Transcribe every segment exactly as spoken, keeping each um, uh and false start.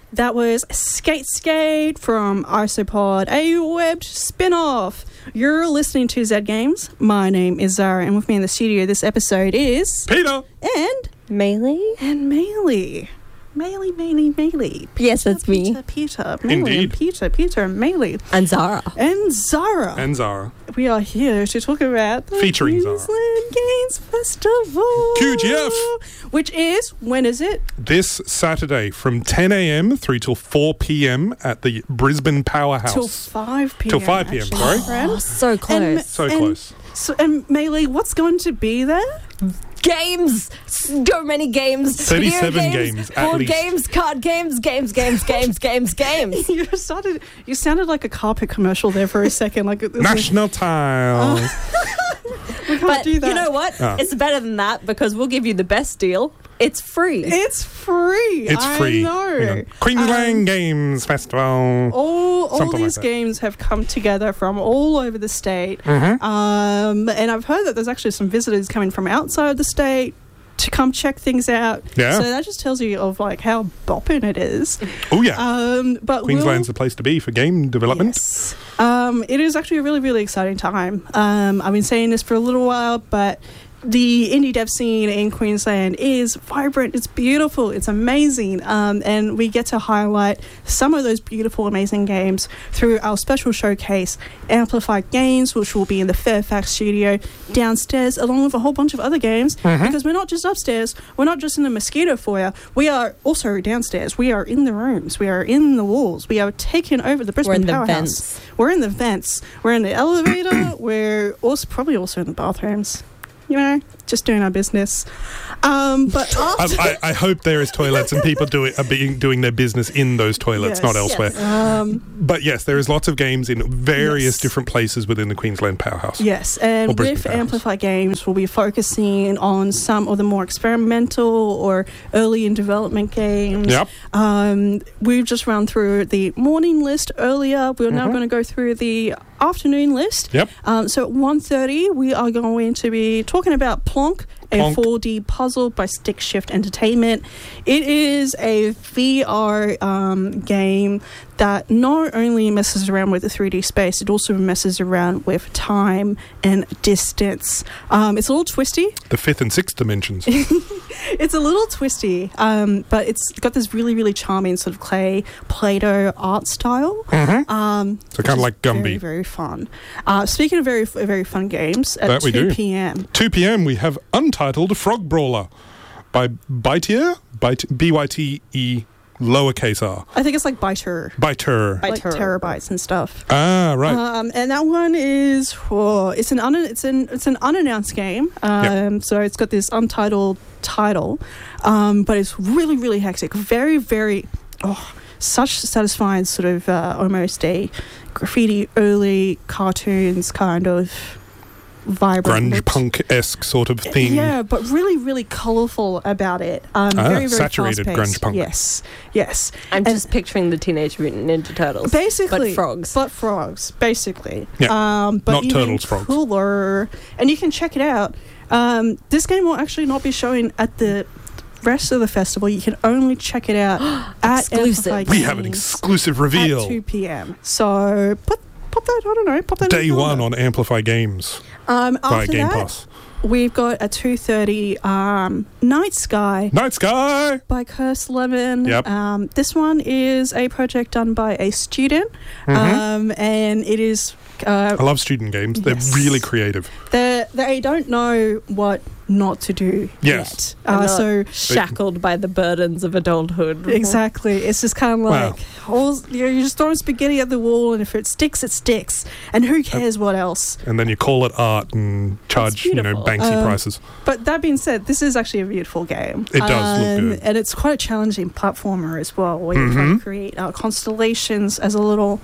That was Skate Skate from Isopod, a webbed spin-off. You're listening to Z Games. My name is Zara, and with me in the studio this episode is... Peter! And... Melee? And Melee. Melee, Melee, Melee. Yes, that's Peter, me. Peter, Melee, Indeed. and Peter, Peter, and Melee. And Zara. And Zara. And Zara. We are here to talk about the Featuring Zara. Queensland Games Festival. Q G F. Which is, when is it? This Saturday from ten a.m. through till four p.m. at the Brisbane Powerhouse. Till five p.m. Till five p.m., actually, sorry. my friend. Oh, so close. And- So and- close. So, and Melee, what's going to be there? Games! So many games. thirty-seven Video games, games, at board least. games, card games, games, games, games, games, games. you started. You sounded like a carpet commercial there for a second. Like it was National Tiles. we can't But do that. you know what? Ah. It's better than that because we'll give you the best deal. It's free. It's free. It's free. I know. You know. Queensland Um, Games Festival. All, all Something like these that. games have come together from all over the state. Mhm. Um, and I've heard that there's actually some visitors coming from outside the state to come check things out. Yeah. So that just tells you of like how bopping it is. Oh, yeah. Um, but Queensland's we'll, the place to be for game development. Yes. Um, it is actually a really, really exciting time. Um, I've been saying this for a little while, but the indie dev scene in Queensland is vibrant. It's beautiful. It's amazing. Um, and we get to highlight some of those beautiful, amazing games through our special showcase, Amplify Games, which will be in the Fairfax studio downstairs, along with a whole bunch of other games, Mhm. because we're not just upstairs. We're not just in the mosquito foyer. We are also downstairs. We are in the rooms. We are in the walls. We are taking over the Brisbane We're in the Powerhouse. vents. We're in the vents. We're in the elevator. We're also probably also in the bathrooms. You know, just doing our business. Um, but after, I, I, I hope there is toilets and people do it, are being, doing their business in those toilets, Yes. not elsewhere. um, But yes, there is lots of games in various Yes. different places within the Queensland Powerhouse. yes, Or and Brisbane with Powerhouse. Amplify Games, we'll be focusing on some of the more experimental or early in development games. Yep. Um, we've just run through the morning list earlier. We're now Mhm. going to go through the afternoon list. Yep. Um, so at one thirty, we are going to be talking about Plonk, a Plonk. four D puzzle by Stick Shift Entertainment. It is a V R um, game that not only messes around with the three D space, it also messes around with time and distance. Um, it's a little twisty. The fifth and sixth dimensions. It's a little twisty, um, but it's got this really, really charming sort of clay Play-Doh art style. Mhm. Um, So which kind of is like Gumby. Very, very fun. Uh, speaking of very, very fun games, at That we two do. p.m. two p.m. we have Untitled Frog Brawler by Bytier, Byt- B Y T E lowercase r. I think it's like Biter, Byter. like Biter. terabytes and stuff. Ah, right. Um, and that one is oh, it's an un- it's an it's an unannounced game. Um, Yeah. So it's got this untitled title, um, but it's really, really hectic. Very, very oh, such satisfying sort of uh, almost a graffiti early cartoons kind of vibrant Grunge look. punk-esque sort of thing. Yeah, but really, really colourful about it. Um, Ah, very, very saturated fast-paced. grunge punk. Yes, yes. I'm And- just picturing the Teenage Mutant Ninja Turtles. Basically, But frogs. But frogs, basically. Yeah. Um, but Not even turtles, frogs. cooler. And you can check it out. Um, this game will actually not be showing at the rest of the festival. You can only check it out at Exclusive. Amplify We have an Games exclusive at reveal. two p.m. So put pop that. I don't know. Pop that. in Day your one calendar. on Amplify Games Um, via after Game that, Pass. we've got a two thirty um, Night Sky Night Sky! by Curse Lemon. Yep. Um, this one is a project done by a student, Mhm. um, and it is. Uh, I love student games. They're Yes. really creative. they they don't know what not to do Yes. yet. Uh, They're so shackled by the burdens of adulthood. exactly, it's just kind of Wow. like all, you know, you're just throwing spaghetti at the wall, and if it sticks, it sticks, and who cares what else? And then you call it art and charge, you know, beautiful. Banksy Um, prices. But that being said, this is actually a beautiful game. It does look Um, good. and it's quite a challenging platformer as well, where you're trying Mhm. to create uh, constellations as a little,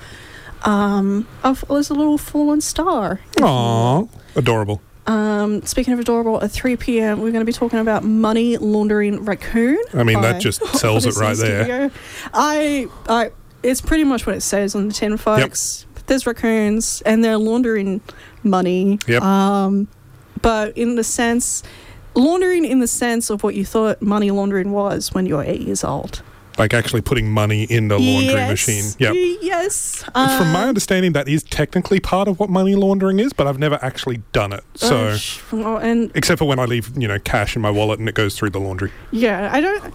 um, of, as a little fallen star. if you will. Aww. Adorable. Um, speaking of adorable, at three p.m. we're going to be talking about Money Laundering Raccoon. I mean, by that just sells it Odyssey right there. Studio. I, I, it's pretty much what it says on the tin, folks. There's raccoons, and they're laundering money. Yep. Um, but in the sense, laundering in the sense of what you thought money laundering was when you were eight years old. Like actually putting money in the laundry yes. machine. Yep. Yes. From my Um, understanding, that is technically part of what money laundering is, but I've never actually done it. So, uh, sh- well, and except for when I leave, you know, cash in my wallet and it goes through the laundry. yeah, I don't.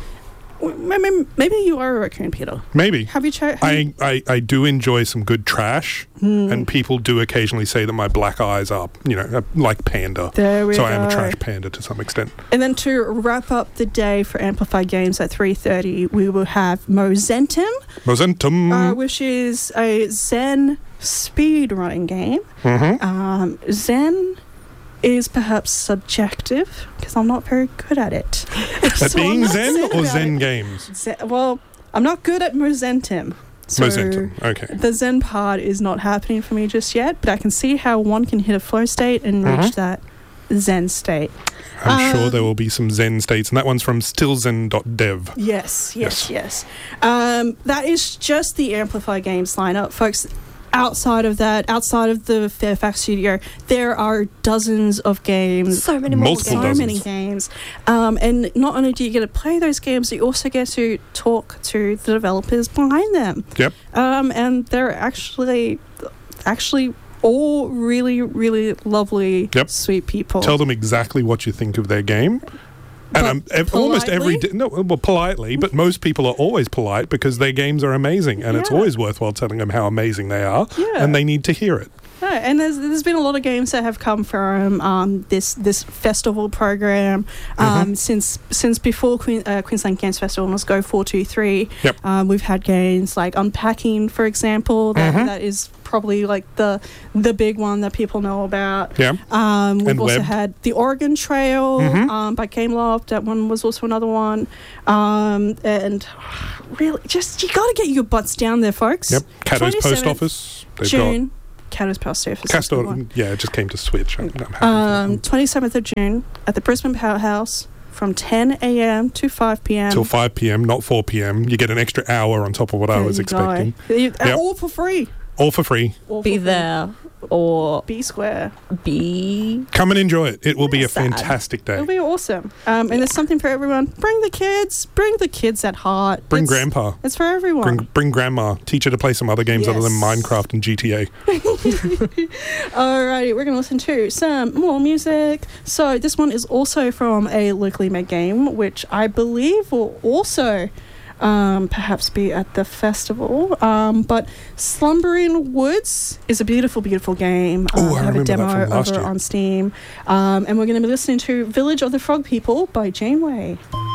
Maybe, maybe you are a raccoon, Peter. Maybe. Have you tried? I, I, I do enjoy some good trash, Hmm. and people do occasionally say that my black eyes are, you know, uh, like panda. There we So go. I am a trash panda to some extent. And then to wrap up the day for Amplify Games at three thirty, we will have Mozentum, Mozentum. uh, which is a Zen speedrunning game. Mhm. Um, Zen is perhaps subjective because I'm not very good at it. At So I'm being not Zen Zen or about Zen it. games? Zen, well, I'm not good at Mozentum. So Mozentum. Okay. the Zen part is not happening for me just yet, but I can see how one can hit a flow state and Mhm. reach that Zen state. I'm sure Um, there will be some Zen states, and that one's from stillzen dot dev. Yes, yes, yes. Um, that is just the Amplify Games lineup, folks. Outside of that, outside of the Fairfax studio, there are dozens of games. So many more Multiple So games. dozens. many games. Um, and not only do you get to play those games, you also get to talk to the developers behind them. Yep. Um, and they're actually, actually all really, really lovely, Yep. sweet people. Tell them exactly what you think of their game. And But um, ev- almost every politely? day, no, well, politely, but most people are always polite because their games are amazing, and it's Yeah. always worthwhile telling them how amazing they are, Yeah. and they need to hear it. Yeah, and there's there's been a lot of games that have come from um, this this festival program um, Mhm. since since before Queen, uh, Queensland Games Festival was Go four two three. Yep. Um, we've had games like Unpacking, for example. That, Mhm. that is probably like the the big one that people know about. Yeah. Um, we've And also Webbed. had the Oregon Trail Mhm. um, by Gameloft. That one was also another one. Um, and really, just you got to get your butts down there, folks. Yep. Cato's Post twenty-seventh Office. They've June. Cato's Post Office. got is the Castor. one. Yeah, it just came to Switch. I'm, I'm happy Um, for that. twenty-seventh of June at the Brisbane Powerhouse from ten a.m. to five p.m. Till five p.m., not four p.m. You get an extra hour on top of what I There was you go. expecting. You- Yep. All for free. All for free. All Be for free. there or Be square. be. Come and enjoy it. It will be a Sad. fantastic day. It'll be awesome. Um, and there's something for everyone. Bring the kids. Bring the kids at heart. Bring it's, grandpa. It's for everyone. Bring, bring grandma. Teach her to play some other games other than Yes. Minecraft and G T A. Alrighty, we're going to listen to some more music. So this one is also from a locally made game, which I believe will also um, perhaps be at the festival. Um, but Slumbering Woods is a beautiful, beautiful game. Oh, Um, I have a remember that demo from last over year. on Steam. Um, and we're going to be listening to Village of the Frog People by Janeway.